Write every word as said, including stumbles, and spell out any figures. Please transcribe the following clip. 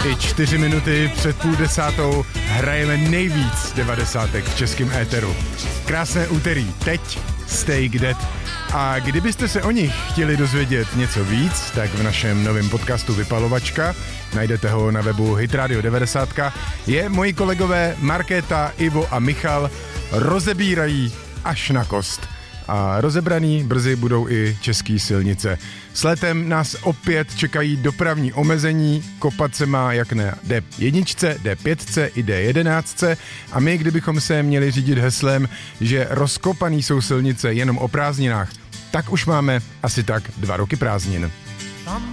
I čtyři minuty před půl desátou hrajeme nejvíc devadesátek v českém éteru. Krásné úterý, teď Stay Dead. A kdybyste se o nich chtěli dozvědět něco víc, tak v našem novém podcastu Vypalovačka, najdete ho na webu Hit Radio devadesát, je moji kolegové Markéta, Ivo a Michal rozebírají až na kost. A rozebraný brzy budou i české silnice. S letem nás opět čekají dopravní omezení, kopat se má jak na D jedna, D pět i D jedenáct a my, kdybychom se měli řídit heslem, že rozkopaný jsou silnice jenom o prázdninách, tak už máme asi tak dva roky prázdnin. Tam